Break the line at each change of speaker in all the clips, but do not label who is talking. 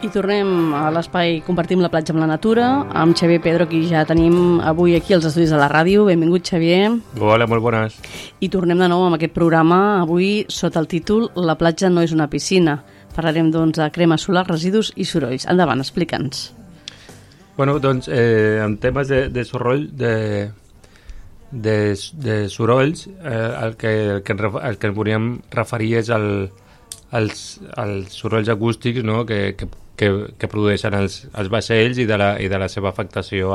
I tornem a l'espai Compartim la platja amb la natura, amb Xavier Pedro, qui ja tenim avui aquí als estudis de la ràdio. Benvingut, Xavier.
Hola, molt bones.
I tornem de nou amb aquest programa, avui sota el títol La platja no és una piscina. Parlarem, doncs, de crema solar, residus i sorolls. Endavant, explica'ns.
Bueno, doncs, en temes de soroll, de sorolls, el que ens volíem referir és als sorolls acústics, no?, que produeixen els vaixells i de la seva afectació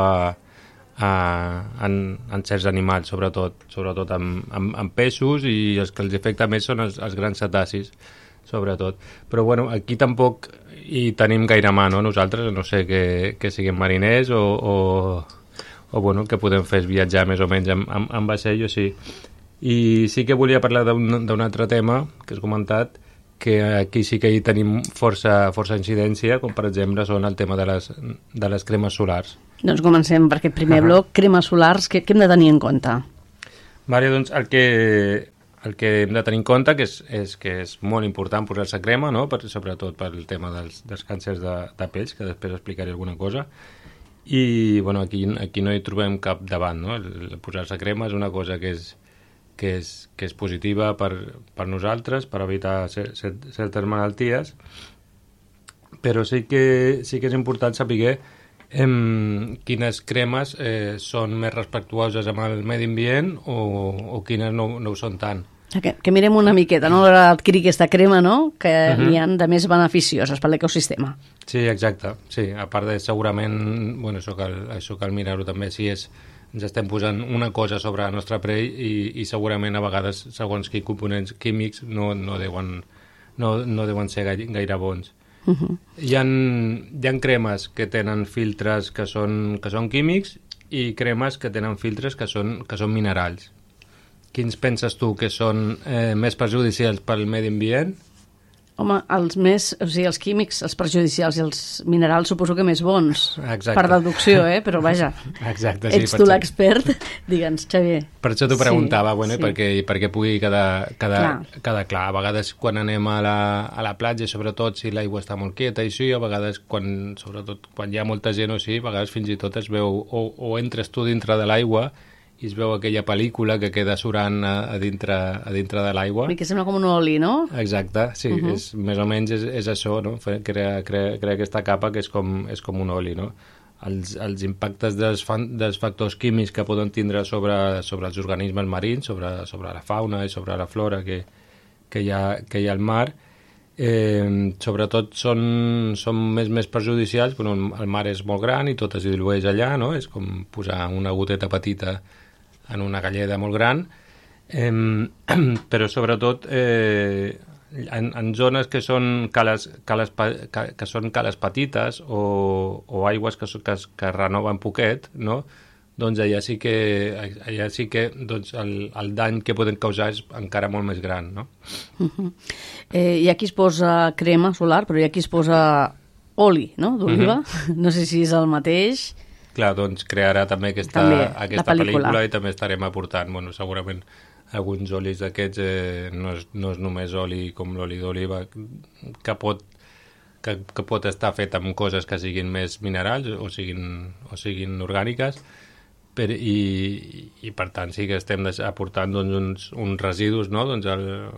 en certs animals, sobretot en peixos, i els que els afecta més són els grans cetacis, sobretot. Però bueno, aquí tampoc hi tenim gaire mà, no? Nosaltres, no sé, que siguem mariners o bueno, que podem fer viatjar més o menys amb vaixell o sí. I sí que volia parlar d'un altre tema que has comentat, que aquí sí que hi tenim força incidència, com per exemple són el tema de les cremes solars.
Doncs comencem per aquest primer bloc. Cremes solars, què hem de tenir en compte?
Vale, doncs el que hem de tenir en compte és que és molt important posar-se crema, no? Sobretot pel tema dels càncers de pells, que després explicaré alguna cosa. I bueno, aquí no hi trobem cap davant, no? Posar-se crema és una cosa que és positiva per nosaltres, per evitar certes malalties, però sí que és important saber quines cremes són més respectuoses amb el medi ambient o quines no ho són tant.
Que mirem una miqueta, no? A l'hora d'adquirir aquesta crema, no?, que n'hi ha de més beneficioses per l'ecosistema.
Sí, exacte. Sí, a part de segurament, bueno, això cal mirar-ho també, si ens estem posant una cosa sobre la nostra pell i segurament a vegades, segons quins components químics, no deuen ser gaire bons. Hi ha cremes que tenen filtres que són químics i cremes que tenen filtres que són minerals. Quins penses tu que són més perjudicials pel medi ambient?
Home, els químics, els perjudicials i els minerals suposo que més bons.
Exacte.
Per deducció, però vaja.
Exacte, sí.
Ets tu l'expert, digue'ns, Xavier.
Per això t'ho preguntava, sí. Perquè pugui quedar clar. A vegades quan anem a la platja, sobretot si l'aigua està molt quieta i així, a vegades sobretot quan hi ha molta gent o així, a vegades fins i tot es veu o entres tu dintre de l'aigua i es veu aquella pel·lícula que queda surant a dintre de l'aigua.
I que sembla com un oli, no?
Exacte, sí, més o menys és això, no? Crea aquesta capa que és com un oli, no? Els impactes dels factors químics que poden tindre sobre els organismes marins, sobre la fauna i sobre la flora que hi ha al mar, sobretot són més perjudicials, però el mar és molt gran i tot es dilueix allà, no? És com posar una goteta petita en una galleda molt gran, però sobretot en zones que són cales petites o aigües que renoven poquet, no? Doncs allà sí que doncs el dany que poden causar és encara molt més gran, no?
Hi ha qui es posa crema solar, però hi ha qui es posa oli, no?, d'oliva. No sé si és el mateix.
Clar, doncs crearà també aquesta pel·lícula i també estarem aportant, bueno, segurament alguns olis d'aquests no és només oli com l'oli d'oliva, que pot estar fet amb coses que siguin més minerals o siguin orgàniques, i per tant sí que estem aportant doncs, uns residus, no?, doncs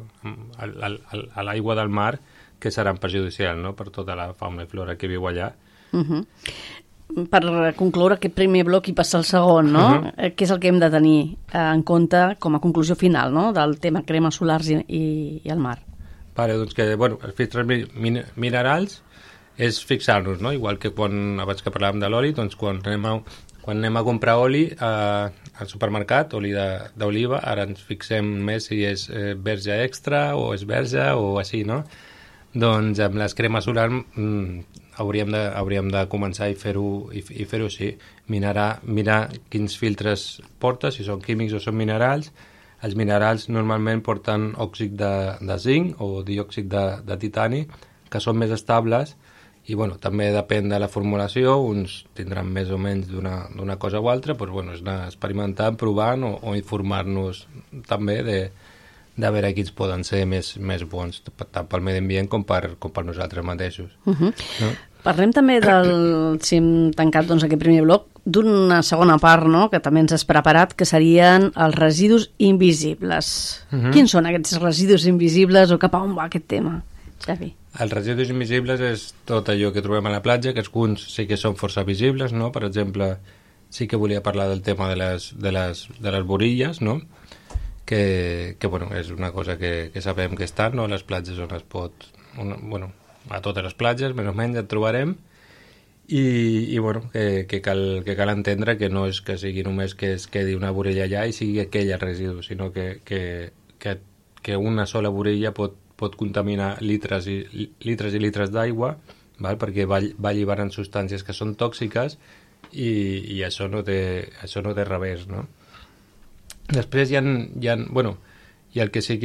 a l'aigua del mar que seran perjudicials, no?, per tota la fauna i flora que viu allà. Per
concloure aquest primer bloc i passar al segon, no? Què és el que hem de tenir en compte com a conclusió final, no?, del tema cremes solars i el mar?
Vale, doncs que, bueno, els filtres minerals és fixar-nos, no? Igual que abans que parlàvem de l'oli, doncs quan anem a comprar oli al supermercat, oli d'oliva, ara ens fixem més si és verge extra o és verge o així, no? Doncs amb les cremes solars hauríem de començar i fer-ho així, mirar quins filtres porta, si són químics o són minerals. Els minerals normalment porten òxid de zinc o diòxid de titani, que són més estables, i bueno, també depèn de la formulació, uns tindran més o menys d'una cosa o altra, però bueno, és anar experimentant, provant o informar-nos també de veure quins poden ser més bons, tant pel medi ambient com per nosaltres mateixos. No?
Parlem també del, si hem tancat doncs, aquest primer bloc, d'una segona part, no?, que també ens has preparat, que serien els residus invisibles. Quins són aquests residus invisibles o cap a on va aquest tema, Xavi?
Els residus invisibles és tot allò que trobem a la platja, que alguns sí que són força visibles, no? Per exemple, sí que volia parlar del tema de les borilles, no? Que bueno, és una cosa que sabem que estan, no? A les platges on es pot... bueno, a totes les platges, més o menys, et trobarem, i bueno, que cal entendre que no és que sigui només que es quedi una borilla allà i sigui aquell el residu, sinó que una sola borilla pot contaminar litres i litres d'aigua, perquè va alliberant substàncies que són tòxiques i això no té revés, no? Després hi ha bueno, i el que sí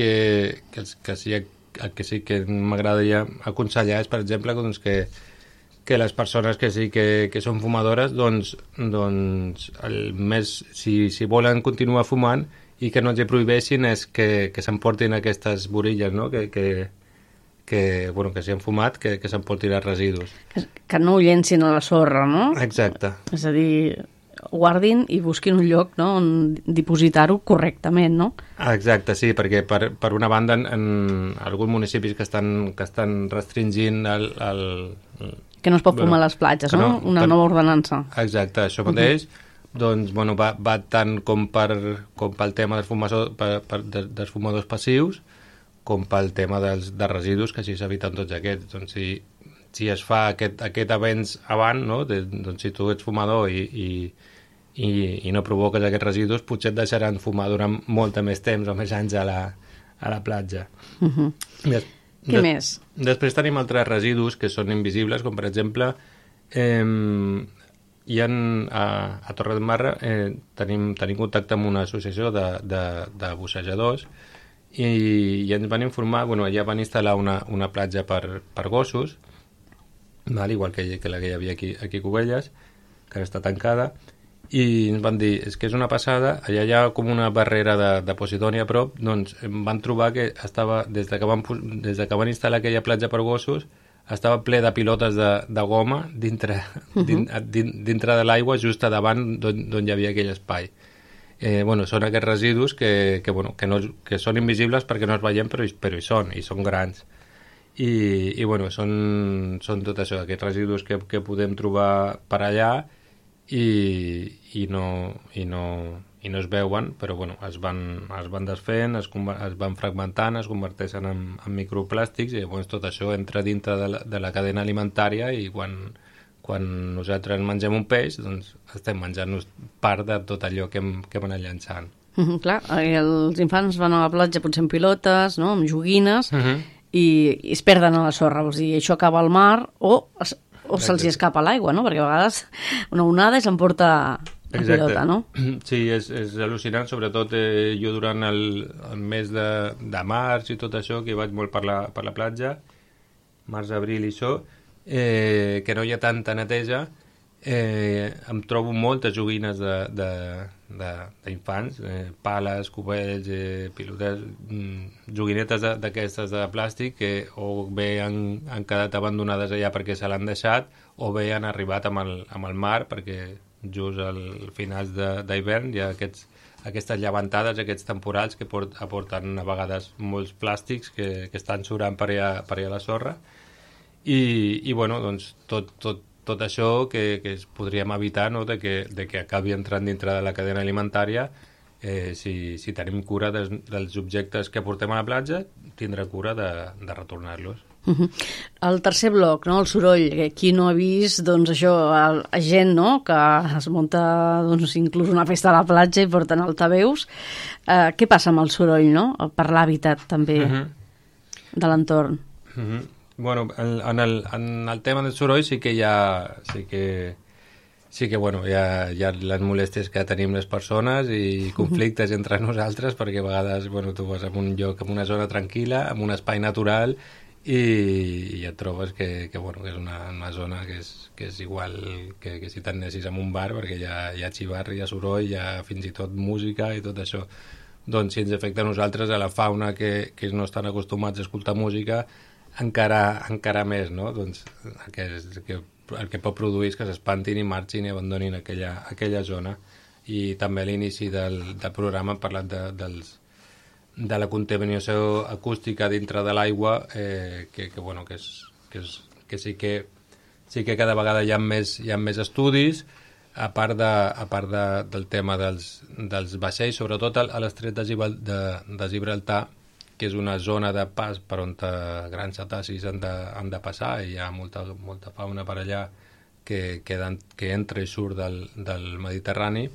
que m'agradaria aconsellar és, per exemple, doncs, que les persones que sí que són fumadores, doncs si volen continuar fumant i que no els hi prohibeixin és que s'emportin aquestes borilles, no? Que si han fumat, que s'emportin els residus.
Que no ho llencin a la sorra, no?
Exacte.
És a dir, guardin i busquin un lloc, no?, on dipositar-ho correctament, no?
Exacte, sí, perquè per una banda en alguns municipis que estan restringint
que no es pot fumar a les platges, no? Una nova ordenança.
Exacte, això mateix, doncs, bueno, va tant com pel tema dels fumadors passius, com pel tema dels residus, que així s'eviten tots aquests. Doncs si es fa aquest avenç abans, no? Doncs si tu ets fumador i no provoques aquests residus, potser et deixaran fumar durant molt més temps o més anys a la platja.
Què més?
Després tenim altres residus que són invisibles, com per exemple hi ha a Torredembarra tenim contacte amb una associació de bussejadors i ens van informar, bueno, allà van instal·lar una platja per gossos, igual que la que hi havia aquí a Cubelles, que ara està tancada, i ens van dir, és que és una passada, allà hi ha com una barrera de Posidònia a prop, doncs van trobar que estava, des de que van instal·lar aquella platja per gossos, estava ple de pilotes de goma dintre de l'aigua, just a davant d'on hi havia aquell espai. Són aquests residus que són invisibles perquè no els veiem, però hi són grans. I són tot això, aquests residus que podem trobar per allà i no es veuen, però es van desfent, es van fragmentant, es converteixen en microplàstics i llavors tot això entra dintre de la cadena alimentària i quan nosaltres mengem un peix, doncs estem menjant-nos part de tot allò que hem anat llançant.
Clar, els infants van a la platja potser amb pilotes, no?, amb joguines, i es perden a la sorra, vols dir, això acaba al mar o se'ls escapa a l'aigua, no?, perquè a vegades una onada i s'emporta la pilota, no?
Sí, és al·lucinant, sobretot jo durant el mes de març i tot això, que vaig molt per la platja, març, abril i això, que no hi ha tanta neteja, em trobo moltes joguines d'infants, pales, cubells, pilotes, joguinetes d'aquestes de plàstic que o bé han quedat abandonades allà perquè se l'han deixat o bé han arribat amb el mar perquè just al finals d'hivern hi ha aquestes llevantades, aquests temporals que aporten a vegades molts plàstics que estan surant per allà a la sorra i doncs tot això que es podríem evitar, no?, de que acabi entrant dintre de la cadena alimentària si tenim cura dels objectes que portem a la platja, tindrà cura de retornar-los.
El tercer bloc, no?, el soroll. Qui no ha vist, doncs això, gent, no?, que es munta doncs, inclús una festa a la platja i porten altaveus. Què passa amb el soroll, no?, per l'hàbitat també de l'entorn?
Bueno, en el tema del soroll sí que hi ha les molèsties que tenim les persones i conflictes entre nosaltres perquè a vegades tu vas en un lloc, en una zona tranquil·la, en un espai natural i et trobes que és una zona que és igual que si t'anessis en un bar perquè hi ha xivarri, hi ha soroll, hi ha fins i tot música i tot això. doncs si ens afecta a nosaltres, a la fauna que no estan acostumats a escoltar música, encara més, no? Doncs el que pot produir és que s'espantin i marxin i abandonin aquella zona. I també a l'inici del programa hem parlat de la contaminació acústica dintre de l'aigua, que sí que cada vegada hi ha més estudis, a part del tema dels vaixells, sobretot a l'estret de Gibraltar, que és una zona de pas per on grans cetacis han de passar, i hi ha molta fauna per allà que entra i surt del Mediterrani.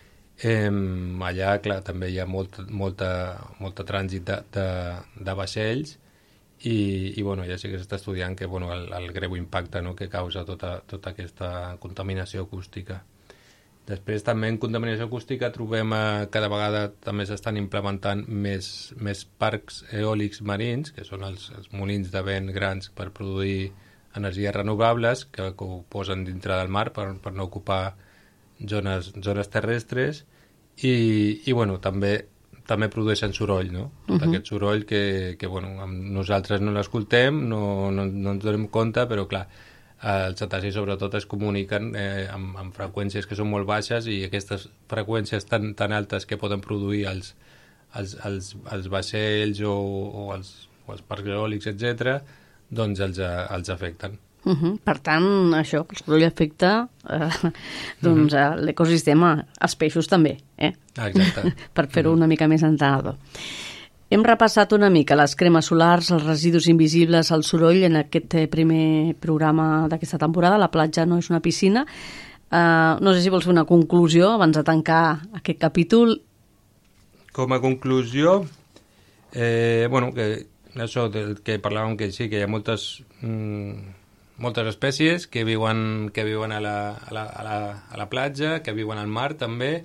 Allà, clar, també hi ha molta trànsit de vaixells, i bueno, ja sí que s'està estudiant que, bueno, el greu impacte, no?, que causa tota aquesta contaminació acústica. Després també en contaminació acústica trobem cada vegada també s'estan implementant més parcs eòlics marins, que són els molins de vent grans per produir energies renovables, que ho posen dintre del mar per no ocupar zones terrestres, i bueno, també produeixen soroll, no? Tot aquest soroll que bueno, nosaltres no l'escoltem, no ens donem compte, però clar, els cetacis sobretot es comuniquen amb freqüències que són molt baixes, i aquestes freqüències tan altes que poden produir els vaixells o els parcs eòlics, etc., doncs els afecten.
Per tant, això, el soroll afecta l'ecosistema, els peixos també,
Exacte.
Per fer-ho una mica més entenedor. Hem repassat una mica les cremes solars, els residus invisibles, el soroll en aquest primer programa d'aquesta temporada. La platja no és una piscina. No sé si vols fer una conclusió abans de tancar aquest capítol.
Com a conclusió, bueno, que això del que parlàvem, que sí, que hi ha moltes espècies que viuen a la platja, que viuen al mar també,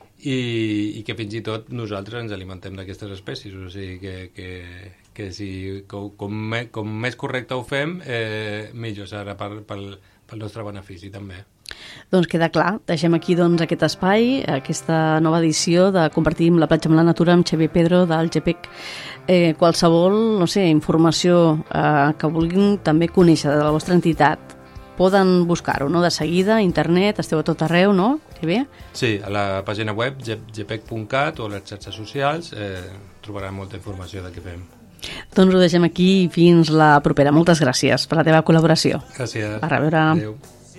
i que fins i tot nosaltres ens alimentem d'aquestes espècies. O sigui que com més correcte ho fem, millor serà pel nostre benefici també.
Doncs queda clar. Deixem aquí aquest espai, aquesta nova edició de Compartim la platja amb la natura amb Xavier Pedro del GPEC. Qualsevol, no sé, informació que vulguin també conèixer de la vostra entitat, poden buscar-ho, no?, de seguida, a internet, esteu a tot arreu, no?
Sí, a la pàgina web gpec.cat o a les xarxes socials trobaran molta informació de què fem.
Doncs ho deixem aquí i fins la propera. Moltes gràcies per la teva col·laboració.
Gràcies.
A reveure.
Adéu.